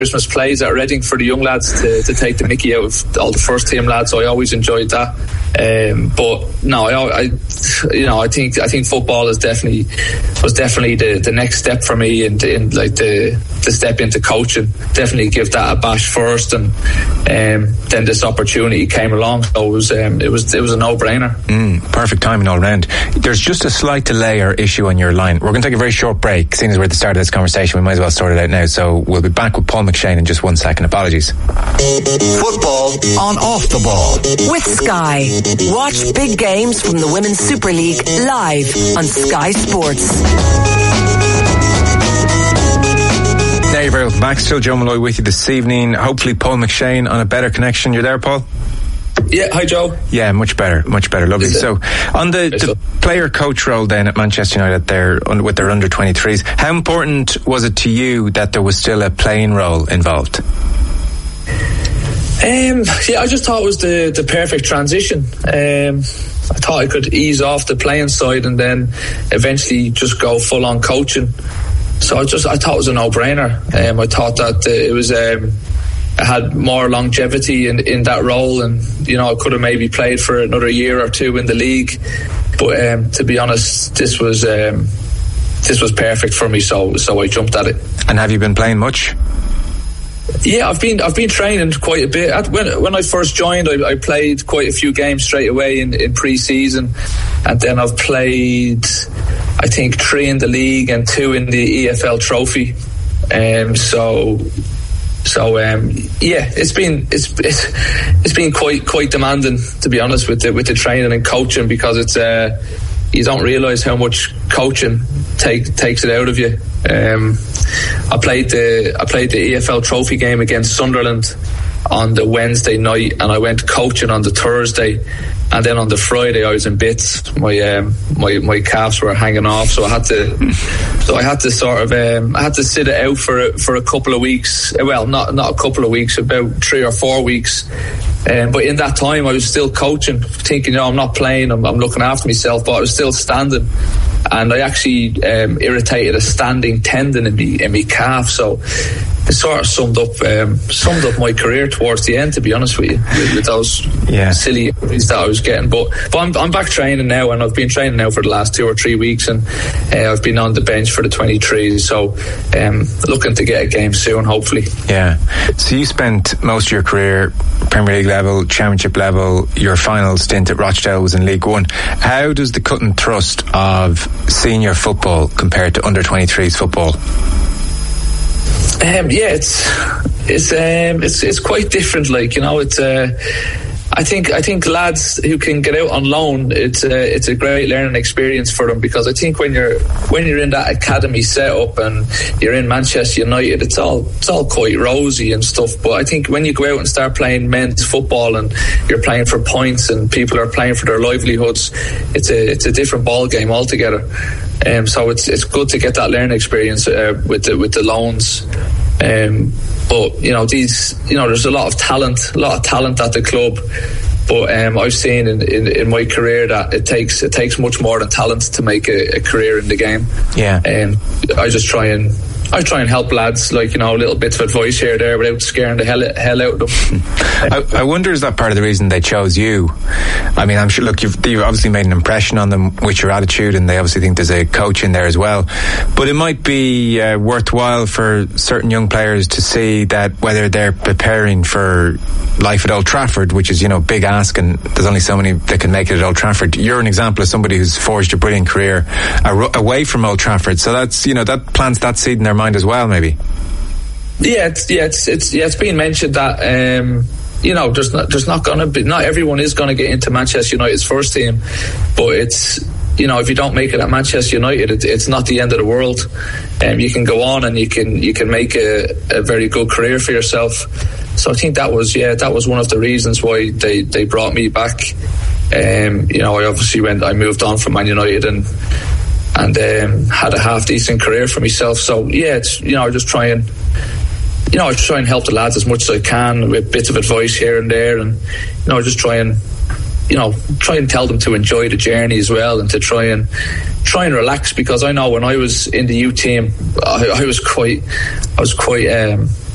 Christmas plays at Reading for the young lads to take the mickey out of all the first team lads. So I always enjoyed that. But no, I think football was definitely the next step for me, and like the step into coaching. Definitely give that a bash first, and then this opportunity came along. So it was a no-brainer. Perfect timing all round. There's just a slight delay or issue on your line. We're going to take a very short break. Seeing as we're at the start of this conversation, we might as well sort it out now. So we'll be back with Paul McShane in just 1 second. Apologies. Football on Off the Ball with Sky. Watch big games from the Women's Super League live on Sky Sports. There you go. Back. Still Joe Malloy with you this evening. Hopefully Paul McShane on a better connection. You're there, Paul? Yeah, hi Joe. Yeah, much better, lovely. So, on the player coach role then at Manchester United, there with their under 23s, how important was it to you that there was still a playing role involved? I just thought it was the perfect transition. I thought I could ease off the playing side and then eventually just go full on coaching. So I thought it was a no-brainer. I thought that it was. I had more longevity in that role, and I could have maybe played for another year or two in the league. But to be honest, this was perfect for me. So I jumped at it. And have you been playing much? Yeah, I've been training quite a bit. When I first joined, I played quite a few games straight away in pre-season, and then I've played, I think, 3 in the league and 2 in the EFL Trophy. It's been quite demanding, to be honest, with the training and coaching, because it's you don't realise how much coaching takes it out of you. I played the EFL Trophy game against Sunderland on the Wednesday night, and I went coaching on the Thursday, and then on the Friday I was in bits. My calves were hanging off, so I had to sort of I had to sit it out for a couple of weeks. Well, not a couple of weeks, about 3 or 4 weeks. But in that time I was still coaching, thinking, I'm not playing, I'm looking after myself, but I was still standing, and I actually irritated a standing tendon in my calf. So it sort of summed up my career towards the end, to be honest with you, with those silly injuries that I was getting. But I'm back training now, and I've been training now for the last 2 or 3 weeks, and I've been on the bench for the 23s. So looking to get a game soon, hopefully. Yeah. So you spent most of your career Premier League level, Championship level. Your final stint at Rochdale was in League One. How does the cut and thrust of senior football compare to under 23s football? It's quite different. I think lads who can get out on loan, it's a great learning experience for them, because I think when you're in that academy setup and you're in Manchester United, it's all quite rosy and stuff. But I think when you go out and start playing men's football and you're playing for points and people are playing for their livelihoods, it's a different ball game altogether. So it's good to get that learning experience with the loans. But there's a lot of talent at the club. But I've seen in my career that it takes much more than talent to make a career in the game. Yeah. I try and help lads, little bits of advice here or there without scaring the hell out of them. I wonder, is that part of the reason they chose you? I mean, I'm sure, look, you've obviously made an impression on them with your attitude, and they obviously think there's a coach in there as well. But it might be worthwhile for certain young players to see that whether they're preparing for life at Old Trafford, which is, big ask, and there's only so many that can make it at Old Trafford. You're an example of somebody who's forged a brilliant career away from Old Trafford. So that's, that plants that seed in their mind as well, maybe. It's been mentioned that there's not going to be, not everyone is going to get into Manchester United's first team, but it's, if you don't make it at Manchester United, it's not the end of the world. You can go on and you can make a very good career for yourself. So I think that was one of the reasons why they brought me back. I obviously I moved on from Man United and had a half decent career for myself. So it's I just try and help the lads as much as I can with bits of advice here and there, and just try and tell them to enjoy the journey as well, and to try and relax, because I know when I was in the youth team, I was quite